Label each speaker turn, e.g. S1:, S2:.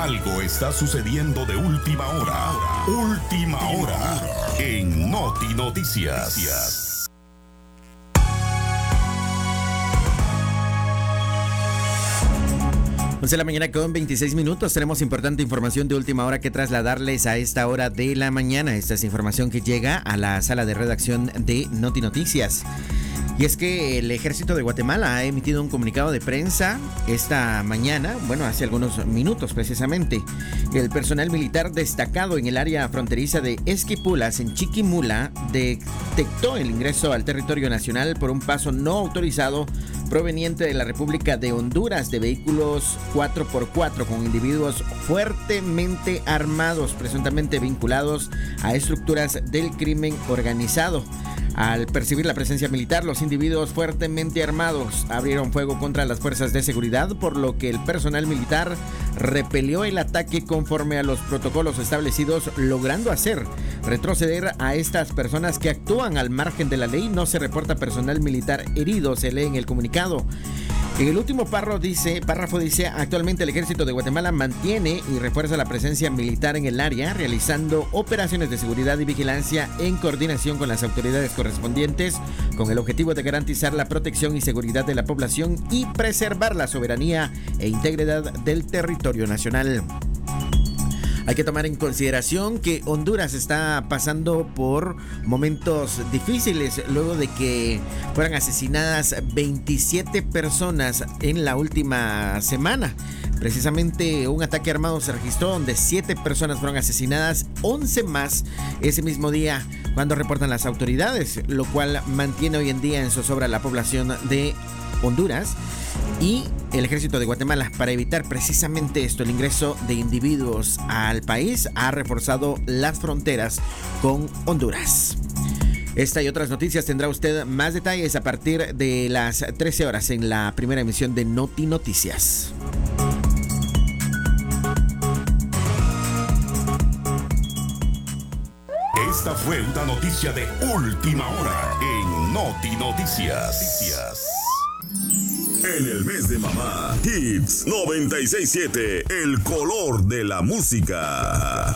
S1: Algo está sucediendo de última hora. Última hora. En Noti Noticias.
S2: 11 de la mañana con 26 minutos. Tenemos importante información de última hora que trasladarles a esta hora de la mañana. Esta es información que llega a la sala de redacción de Noti Noticias. Y es que el Ejército de Guatemala ha emitido un comunicado de prensa esta mañana, hace algunos minutos precisamente. El personal militar destacado en el área fronteriza de Esquipulas, en Chiquimula, detectó el ingreso al territorio nacional por un paso no autorizado proveniente de la República de Honduras de vehículos 4x4 con individuos fuertemente armados, presuntamente vinculados a estructuras del crimen organizado. Al percibir la presencia militar, los individuos fuertemente armados abrieron fuego contra las fuerzas de seguridad, por lo que el personal militar repelió el ataque conforme a los protocolos establecidos, logrando hacer retroceder a estas personas que actúan al margen de la ley. No se reporta personal militar herido, se lee en el comunicado. En el último párrafo dice, actualmente el Ejército de Guatemala mantiene y refuerza la presencia militar en el área, realizando operaciones de seguridad y vigilancia en coordinación con las autoridades correspondientes, con el objetivo de garantizar la protección y seguridad de la población y preservar la soberanía e integridad del territorio nacional. Hay que tomar en consideración que Honduras está pasando por momentos difíciles luego de que fueran asesinadas 27 personas en la última semana. Precisamente un ataque armado se registró donde 7 personas fueron asesinadas, 11 más ese mismo día cuando reportan las autoridades, lo cual mantiene hoy en día en zozobra la población de Honduras y el Ejército de Guatemala. Para evitar precisamente esto, el ingreso de individuos al país, ha reforzado las fronteras con Honduras. Esta y otras noticias tendrá usted más detalles a partir de las 13 horas en la primera emisión de Noti Noticias.
S1: Esta fue una noticia de última hora en Noti Noticias. En el mes de mamá, Hits 96.7, el color de la música.